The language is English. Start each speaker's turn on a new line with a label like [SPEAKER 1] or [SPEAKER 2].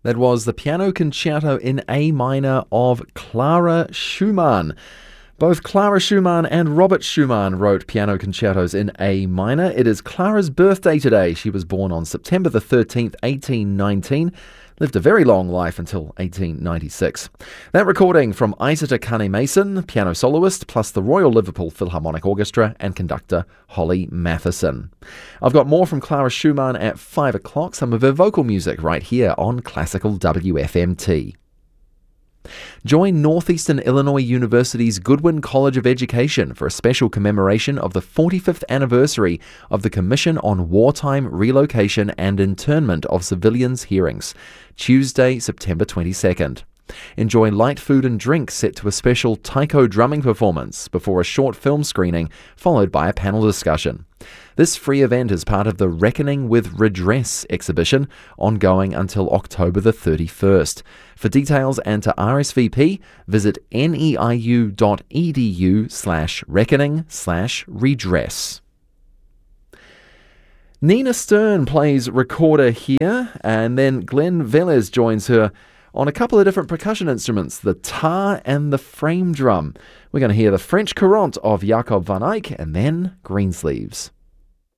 [SPEAKER 1] That was the Piano Concerto in A minor of Clara Schumann. Both Clara Schumann and Robert Schumann wrote piano concertos in A minor. It is Clara's birthday today. She was born on September the 13th, 1819. Lived a very long life until 1896. That recording from Isata Kane-Mason, piano soloist, plus the Royal Liverpool Philharmonic Orchestra and conductor Holly Matheson. I've got more from Clara Schumann at 5 o'clock, some of her vocal music right here on Classical WFMT. Join Northeastern Illinois University's Goodwin College of Education for a special commemoration of the 45th anniversary of the Commission on Wartime Relocation and Internment of Civilians hearings, Tuesday, September 22nd. Enjoy light food and drink set to a special taiko drumming performance before a short film screening, followed by a panel discussion. This free event is part of the Reckoning with Redress exhibition, ongoing until October the 31st. For details and to RSVP, visit neiu.edu/reckoning/redress. Nina Stern plays recorder here, and then Glenn Velez joins her on a couple of different percussion instruments, the tar and the frame drum. We're going to hear the French Courante of Jacob van Eyck and then Greensleeves.